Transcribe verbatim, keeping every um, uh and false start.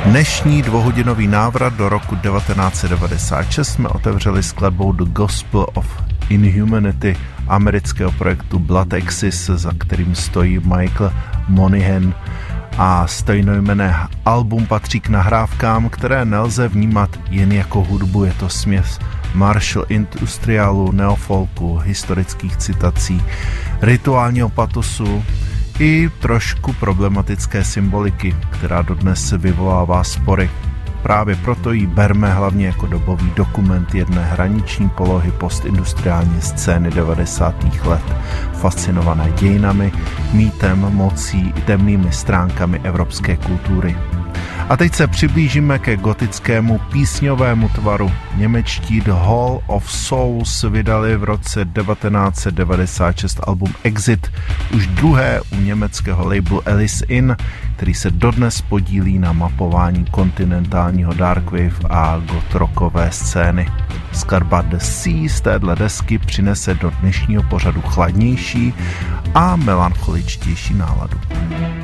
Dnešní dvouhodinový návrat do roku devatenáct set devadesát šest jsme otevřeli skladbou The Gospel of Inhumanity amerického projektu Blood Axis, za kterým stojí Michael Monaghan, a stejnojmenné album patří k nahrávkám, které nelze vnímat jen jako hudbu. Je to směs martial industrialu, neofolku, historických citací, rituálního patosu i trošku problematické symboliky, která dodnes vyvolává spory. Právě proto ji berme hlavně jako dobový dokument jedné hraniční polohy postindustriální scény devadesátých let, fascinované dějinami, mýtem, mocí i temnými stránkami evropské kultury. A teď se přiblížíme ke gotickému písňovému tvaru. Němečtí The Hall of Souls vydali v roce devatenáct set devadesát šest album Exit, už druhé u německého labelu Alice In, který se dodnes podílí na mapování kontinentálního darkwave a goth-rockové scény. Skladba The Sea z téhle desky přinese do dnešního pořadu chladnější a melancholičtější náladu.